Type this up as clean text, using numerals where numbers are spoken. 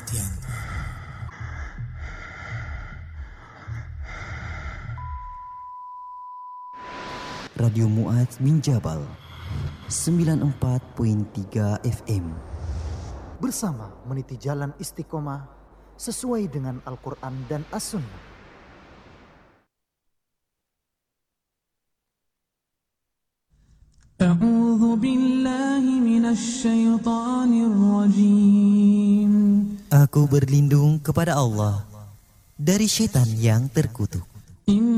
perhatianku. Radio Mu'adz bin Jabal 94.3 FM. Bersama meniti jalan istiqomah sesuai dengan Al-Quran dan As-Sunnah. A'udzu billahi minasy syaithanir rajim. Aku berlindung kepada Allah dari syaitan yang terkutuk.